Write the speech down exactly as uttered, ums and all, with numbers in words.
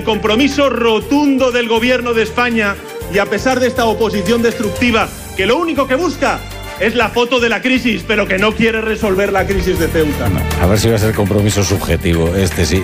compromiso rotundo del Gobierno de España y a pesar de esta oposición destructiva que lo único que busca es la foto de la crisis, pero que no quiere resolver la crisis de Ceuta. A ver si va a ser compromiso subjetivo, este sí.